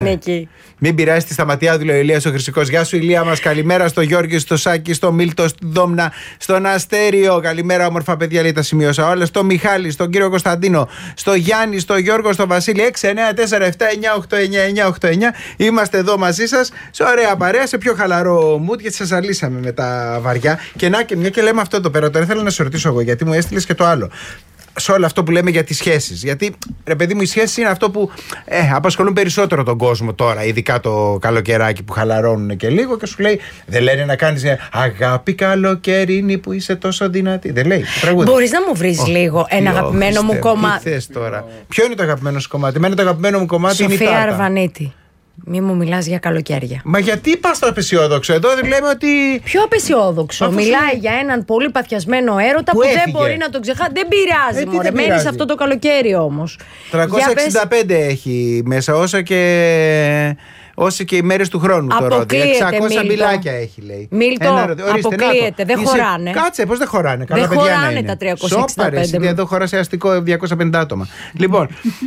Εκεί. Μην πειράζει τη Σταματιάδου, λέει ο Ηλίας ο Χρυσικός. Γεια σου, Ηλία μας. Καλημέρα στο Γιώργη, στο Σάκη, στο Μίλτο, στη Δόμνα, στον Αστέριο. Καλημέρα, όμορφα παιδιά, λέει, τα σημείωσα όλα. Στο Μιχάλη, στον κύριο Κωνσταντίνο, στο Γιάννη, στο Γιώργο, στο Βασίλη. 694-7-989-889. Είμαστε εδώ μαζί σας σε ωραία παρέα, σε πιο χαλαρό mood, γιατί σας αλύσαμε με τα βαριά. Και να και μια και λέμε αυτό εδώ πέρα. Τώρα ήθελα να σε ρωτήσω εγώ, γιατί μου έστειλες και το άλλο. Σε όλο αυτό που λέμε για τις σχέσεις. Γιατί, ρε παιδί μου, οι σχέσεις είναι αυτό που απασχολούν περισσότερο τον κόσμο τώρα, ειδικά το καλοκαιράκι που χαλαρώνουν και λίγο και σου λέει, δεν λένε να κάνεις αγάπη καλοκαιρινή που είσαι τόσο δυνατή. Δεν λέει. Μπορείς να μου βρεις λίγο ένα αγαπημένο μου κομμάτι? Τι θες τώρα? Ποιο είναι το αγαπημένο σου κομμάτι? Εμένα το αγαπημένο μου κομμάτι είναι η Σοφία Τάρτα. Αρβανίτη. Μη μου μιλάς για καλοκαίρια. Μα γιατί πας στο απεσιόδοξο? Εδώ λέμε ότι. Πιο απεσιόδοξο. Μιλάει για έναν πολύ παθιασμένο έρωτα που δεν μπορεί να τον ξεχάσει. Δεν πειράζει, μωρέ. Μένεις αυτό το καλοκαίρι όμως. 365 έχει μέσα, όσο και οι μέρες του χρόνου. Αποκλείεται, 600 μπιλάκια έχει, λέει. Μίλτο, αποκλείεται. Δεν χωράνε. Κάτσε, πώς δεν χωράνε? Δεν χωράνε τα 365. Σόπαρες, εδώ χωράσει αστικό 250 άτομα. Λοιπόν.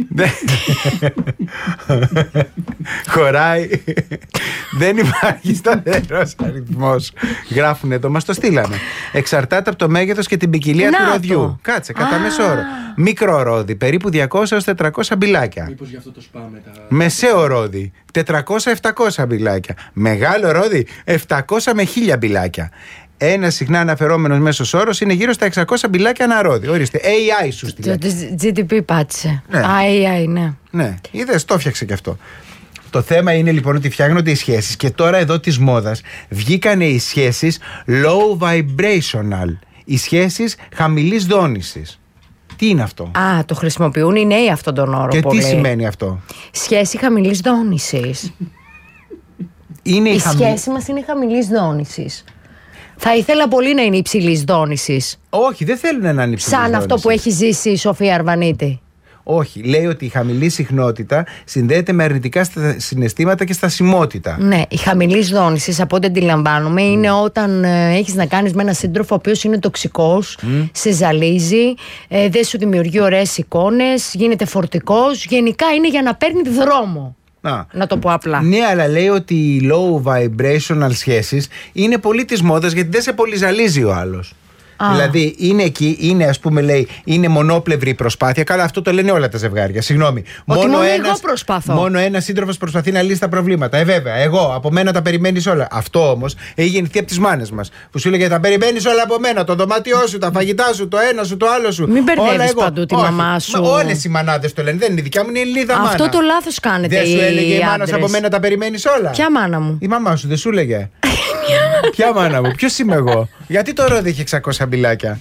Χωράει. Δεν υπάρχει σταθερός αριθμός. Γράφουν εδώ, μας το στείλανε. Εξαρτάται από το μέγεθος και την ποικιλία του ροδιού. Κάτσε, κατά μέσο όρο. Μικρό ρόδι, περίπου 200 έως 400 μπιλάκια. Μήπως γι' αυτό το σπάμε τα. Μεσαίο ρόδι, 400-700 μπιλάκια. Μεγάλο ρόδι, 700 με 1000 μπιλάκια. Ένα συχνά αναφερόμενος μέσος όρος είναι γύρω στα 600 μπιλάκια ανά ρόδι. Ορίστε, AI σου στείλε. Το GDP πάτησε. Ναι. AI, ναι. Ναι, είδες, το έφτιαξε και αυτό. Το θέμα είναι λοιπόν ότι φτιάχνονται οι σχέσεις και τώρα εδώ της μόδας βγήκανε οι σχέσεις low vibrational. Οι σχέσεις χαμηλής δόνησης. Τι είναι αυτό? Α, το χρησιμοποιούν οι νέοι αυτόν τον όρο. Και πολύ. τι σημαίνει αυτό? Σχέση χαμηλής δόνησης. Η σχέση μας είναι χαμηλής δόνησης. Θα ήθελα πολύ να είναι υψηλής δόνησης. Όχι, δεν θέλουν να είναι υψηλής Σαν δόνησης. αυτό που έχει ζήσει η Σοφία Αρβανίτη. Όχι, λέει ότι η χαμηλή συχνότητα συνδέεται με αρνητικά συναισθήματα και στασιμότητα. Ναι, η χαμηλή δόνηση, από ό,τι αντιλαμβάνομαι, είναι όταν έχεις να κάνεις με έναν σύντροφο ο οποίος είναι τοξικός, σε ζαλίζει, δεν σου δημιουργεί ωραίες εικόνες, γίνεται φορτικός. Γενικά είναι για να παίρνει δρόμο. Να το πω απλά. Ναι, αλλά λέει ότι οι low vibrational σχέσεις είναι πολύ της μόδας γιατί δεν σε πολύ ζαλίζει ο άλλος. Δηλαδή είναι εκεί, είναι, ας πούμε, λέει, είναι μονόπλευρη η προσπάθεια. Καλά, αυτό το λένε όλα τα ζευγάρια. Συγγνώμη. Μόνο εγώ προσπαθώ. Μόνο ένας σύντροφος προσπαθεί να λύσει τα προβλήματα. Βέβαια, εγώ από μένα τα περιμένεις όλα. Αυτό όμως έχει γεννηθεί από τις μάνες μας. Που σου λέγε τα περιμένεις όλα από μένα. Το δωμάτιό σου, τα φαγητά σου, το ένα σου, το άλλο σου. Μην μπερδεύεις παντού τη μαμά σου. Όλες οι μανάδες το λένε. Δεν είναι η δικιά μου, είναι η Ελληνίδα μάνα. Αυτό το λάθος κάνετε. Δεν σου έλεγε η μάνα από μένα τα περιμένεις όλα? Ποια μάνα μου? Η μαμά σου δεν σου έλεγε? Ποια μάνα μου, ποιος είμαι εγώ? Γιατί το ρόδι έχει 600 μπιλάκια?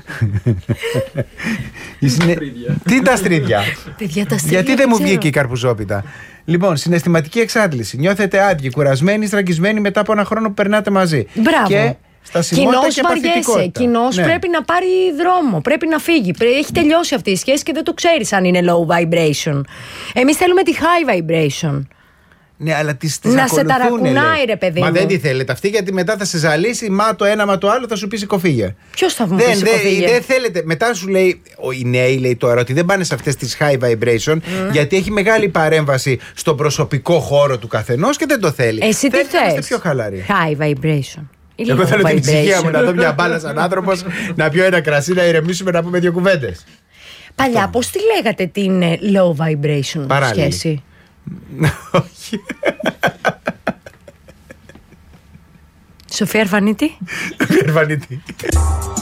Τι τα στρίδια? Γιατί δεν μου βγήκε η καρπουζόπιτα? Λοιπόν, συναισθηματική εξάντληση. Νιώθετε άντιοι, κουρασμένοι, στραγγισμένοι μετά από ένα χρόνο που περνάτε μαζί. Μπράβο. Και στασιμότητα και παθητικότητα. Κοινώς πρέπει να πάρει δρόμο, πρέπει να φύγει. Έχει τελειώσει αυτή η σχέση και δεν το ξέρεις αν είναι low vibration. Εμείς θέλουμε τη high vibration. Ναι, αλλά τις να σε ταρακουνάει, ρε παιδί μου. Μα δεν τη θέλετε αυτή, γιατί μετά θα σε ζαλίσει. Μα το ένα, μα το άλλο, θα σου πει σηκωφίγε. Ποιος θα μου πει σηκωφίγε? Δεν θέλετε. Μετά σου λέει, οι νέοι λέει τώρα, ότι δεν πάνε σε αυτές τις high vibration, γιατί έχει μεγάλη παρέμβαση στον προσωπικό χώρο του καθενός και δεν το θέλει. Εσύ τι θες? Πιο χαλαρή. High vibration. Εγώ θέλω την ησυχία μου, να δω μια μπάλα σαν άνθρωπος, να πιω ένα κρασί, να ηρεμήσουμε, να πούμε δύο κουβέντες. Παλιά, πώς τη λέγατε την low vibration σχέση? Όχι. Σοφία Αρβανίτη. Αρβανίτη.